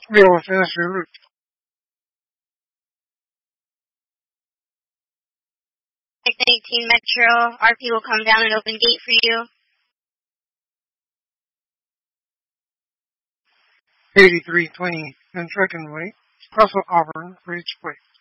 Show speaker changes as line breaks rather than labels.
Be able to finish your route.
618 Metro, RP will come down and open gate for you.
8320 and Trek and Wait. Crossing Auburn, reach wait.